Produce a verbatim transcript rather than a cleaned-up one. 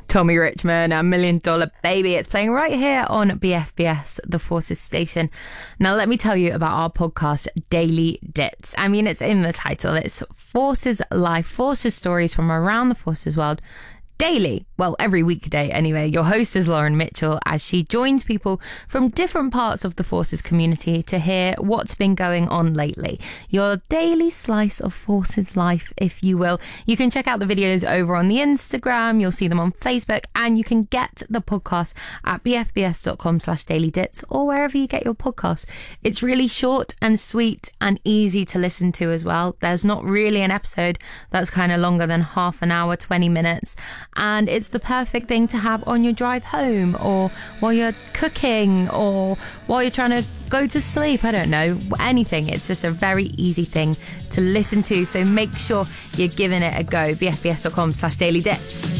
Tommy Richmond, A Million Dollar Baby. It's playing right here on B F B S, the Forces station. Now, let me tell you about our podcast, Daily Dits. I mean, it's in the title. It's Forces Life, Forces stories from around the Forces world. Daily, well, every weekday anyway. Your host is Lauren Mitchell as she joins people from different parts of the Forces community to hear what's been going on lately. Your daily slice of Forces life, if you will. You can check out the videos over on the Instagram. You'll see them on Facebook, and you can get the podcast at bfbs.com slash dailydits or wherever you get your podcasts. It's really short and sweet and easy to listen to as well. There's not really an episode that's kind of longer than half an hour, twenty minutes. And it's the perfect thing to have on your drive home or while you're cooking or while you're trying to go to sleep. I don't know, anything. It's just a very easy thing to listen to. So make sure you're giving it a go. bfbs.com slash dailydits.